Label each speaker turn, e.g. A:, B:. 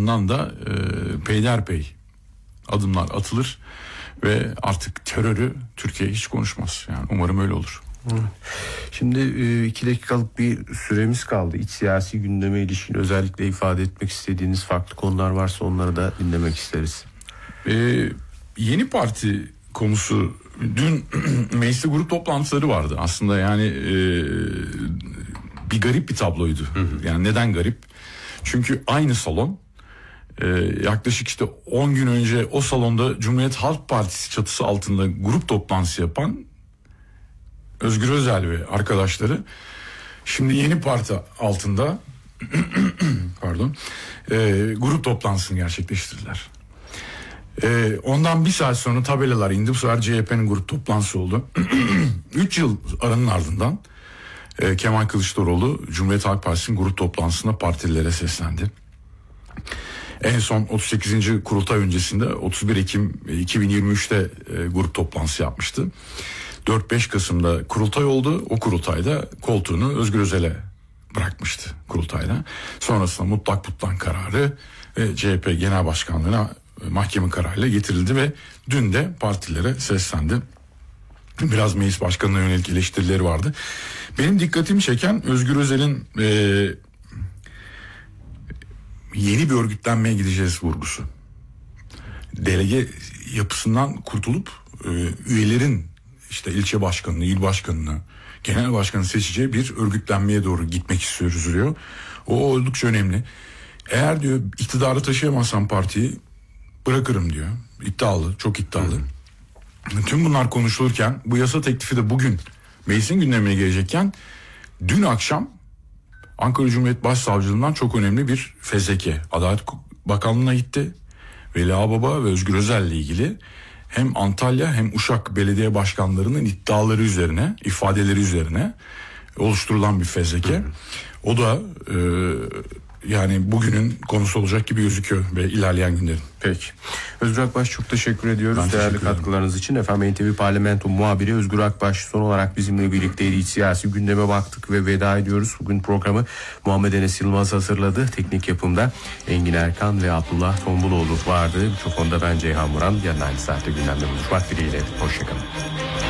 A: ardından da peyderpey adımlar atılır ve artık terörü Türkiye hiç konuşmaz. Yani umarım öyle olur.
B: Şimdi 2 dakikalık bir süremiz kaldı. İç siyasi gündeme ilişkin özellikle ifade etmek istediğiniz farklı konular varsa onları da dinlemek isteriz.
A: Yeni parti konusu, dün mecliste grup toplantıları vardı. Aslında yani bir garip bir tabloydu. Yani neden garip? Çünkü aynı salon, yaklaşık işte 10 gün önce o salonda Cumhuriyet Halk Partisi çatısı altında grup toplantısı yapan Özgür Özel ve arkadaşları şimdi yeni parti altında pardon grup toplantısını gerçekleştirdiler. Ondan bir saat sonra tabelalar indi. Bu sefer CHP'nin grup toplantısı oldu. 3 yıl aranın ardından Kemal Kılıçdaroğlu Cumhuriyet Halk Partisi'nin grup toplantısında partililere seslendi. En son 38. kurultay öncesinde 31 Ekim 2023'te grup toplantısı yapmıştı. 4-5 Kasım'da kurultay oldu. O kurultayda koltuğunu Özgür Özel'e bırakmıştı kurultayda. Sonrasında mutlak butlan kararı ve CHP Genel Başkanlığı'na mahkeme kararıyla getirildi ve dün de partilere seslendi. Biraz meclis başkanına yönelik eleştirileri vardı. Benim dikkatimi çeken Özgür Özel'in yeni bir örgütlenmeye gideceğiz vurgusu. Delege yapısından kurtulup üyelerin işte ilçe başkanını, il başkanını, genel başkanı seçeceği bir örgütlenmeye doğru gitmek istiyoruz diyor. O oldukça önemli. Eğer diyor iktidarı taşıyamazsam partiyi bırakırım diyor. İddialı, çok iddialı. Tüm bunlar konuşulurken bu yasa teklifi de bugün meclisin gündemine gelecekken dün akşam Ankara Cumhuriyet Başsavcılığından çok önemli bir fezleke Adalet Bakanlığı'na gitti. Veli Ağbaba ve Özgür Özel'le ilgili hem Antalya hem Uşak belediye başkanlarının iddiaları üzerine, ifadeleri üzerine oluşturulan bir fezleke. O da yani bugünün konusu olacak gibi gözüküyor ve ilerleyen günlerin.
B: Peki. Özgür Akbaş, çok teşekkür ediyoruz.
A: Ben
B: değerli
A: teşekkür
B: katkılarınız için. Efendim, NTV Parlamento muhabiri Özgür Akbaş son olarak bizimle birlikteydi. İç siyasi gündeme baktık ve veda ediyoruz. Bugün programı Muhammed Enes Yılmaz hazırladı. Teknik yapımda Engin Erkan ve Abdullah Tombuluoğlu vardı. Mikrofonda ben Ceyhan Muran. Yarın aynı saatte gündemde buluşmak dileğiyle. Hoşçakalın.